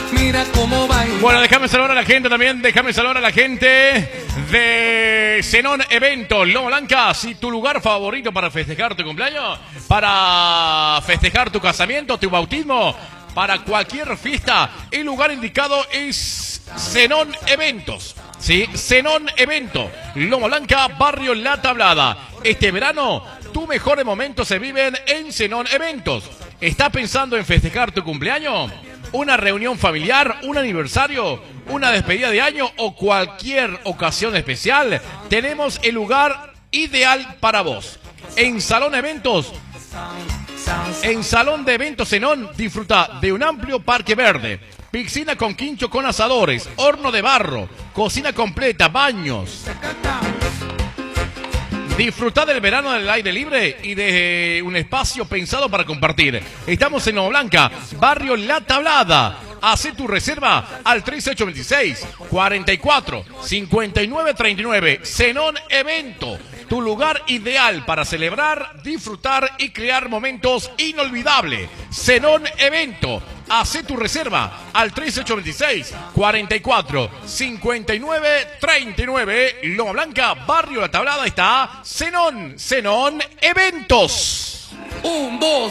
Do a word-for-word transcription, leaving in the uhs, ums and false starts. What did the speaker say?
Mira cómo baila. Bueno, déjame saludar a la gente también, déjame saludar a la gente de Zenón Eventos, Loma Blanca. Si tu lugar favorito para festejar tu cumpleaños, para festejar tu casamiento, tu bautismo, para cualquier fiesta, el lugar indicado es Zenón Eventos. Sí, Zenón Evento, Loma Blanca, barrio La Tablada. Este verano, tus mejores momentos se viven en Zenón Eventos. ¿Estás pensando en festejar tu cumpleaños? ¿Una reunión familiar? ¿Un aniversario? ¿Una despedida de año? ¿O cualquier ocasión especial? Tenemos el lugar ideal para vos. En Salón Eventos, en Salón de Eventos Zenón, disfruta de un amplio parque verde, piscina con quincho con asadores, horno de barro, cocina completa, baños. Disfruta del verano del aire libre y de un espacio pensado para compartir. Estamos en Loma Blanca, barrio La Tablada. Hacé tu reserva al treinta y ocho veintiséis, cuarenta y cuatro, cincuenta y nueve treinta y nueve. Zenón Evento, tu lugar ideal para celebrar, disfrutar y crear momentos inolvidables. Zenón Evento. Hacé tu reserva al treinta y ocho veintiséis, cuarenta y cuatro, cincuenta y nueve treinta y nueve. Loma Blanca, barrio La Tablada, está Zenón. Zenón Eventos. Un, dos.